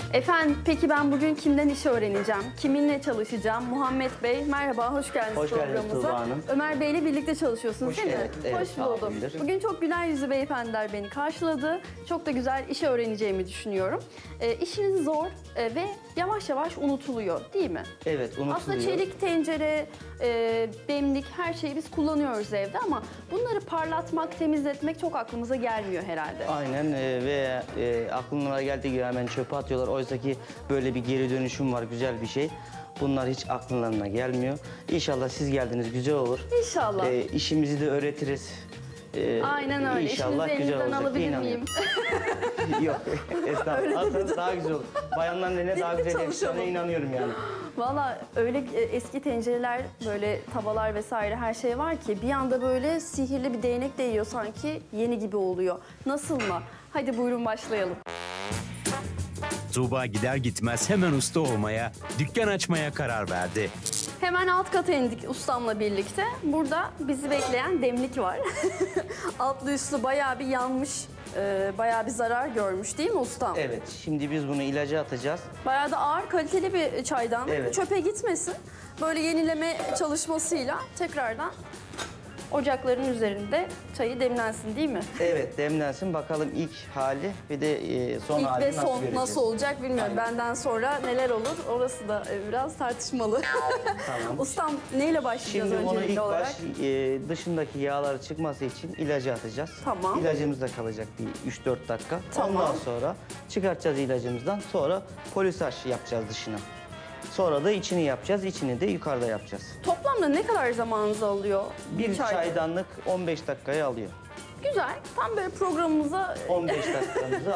Efendim, peki ben bugün kimden iş öğreneceğim? Kiminle çalışacağım? Muhammed Bey, merhaba, hoş geldiniz Hoş geldiniz programımıza. Tuğba Hanım. Ömer Bey'le birlikte çalışıyorsunuz Hoş değil mi? geldiniz, evet, Hoş buldum. abimdir. Bugün çok güler yüzlü beyefendiler beni karşıladı. Çok da güzel iş öğreneceğimi düşünüyorum. İşiniz zor ve yavaş yavaş unutuluyor değil mi? Evet, unutuluyor. Aslında çelik tencere, demlik her şeyi biz kullanıyoruz evde ama bunları parlatmak, temizletmek çok aklımıza gelmiyor herhalde. Aynen ve aklına geldiği gibi hemen çöpe atıyorlar. Oysa ki böyle bir geri dönüşüm var, güzel bir şey. Bunlar hiç akllarına gelmiyor. İnşallah siz geldiniz, güzel olur. İnşallah. İşimizi de öğretiriz. Aynen öyle. İnşallah İşinizi güzel elinizden olacak diye alabilir miyim? inanıyorum. Yok, estağfurullah. Alsanız daha güzel olur. Bayanların eline daha güzel çalışalım. yakışacağına inanıyorum yani. Valla öyle eski tencereler, böyle tavalar vesaire her şey var ki bir anda böyle sihirli bir değnek değiyor sanki yeni gibi oluyor. Nasıl mı? Hadi buyurun başlayalım. Tuğba gider gitmez hemen usta olmaya, dükkan açmaya karar verdi. Hemen alt kata indik ustamla birlikte. Burada bizi bekleyen demlik var. Altlı üstlü bayağı bir yanmış, bayağı bir zarar görmüş değil mi ustam? Evet, şimdi biz bunu ilaca atacağız. Bayağı da ağır, kaliteli bir çaydanlık. Evet. Çöpe gitmesin. Böyle yenileme çalışmasıyla tekrardan ocakların üzerinde çayı demlensin değil mi? Evet, demlensin. Bakalım ilk hali bir de son İlk halini ve nasıl son göreceğiz? nasıl olacak bilmiyorum. Benden sonra neler olur orası da biraz tartışmalı. Tamam. Ustam neyle başlayacağız Şimdi bunu öncelikli ilk olarak? baş dışındaki yağları çıkması için ilaca atacağız. Tamam. İlacımız da kalacak bir 3-4 dakika. Tamam. Ondan sonra çıkartacağız ilacımızdan. Sonra polisaj yapacağız dışına. Sonra da içini yapacağız. İçini de yukarıda yapacağız. Toplamda ne kadar zamanınızı alıyor? Bir çaydanlık 15 dakikayı alıyor. Güzel. Tam böyle programımıza 15 dakikamızı